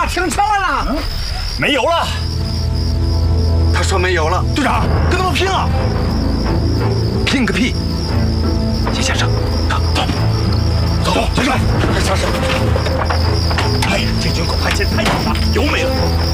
停车了呢？ 没油了。 他说没油了。 队长，跟他们拼啊！ 拼个屁！先下车，走，队长，快上车！ 哎呀，这军狗排气太大了，油没了。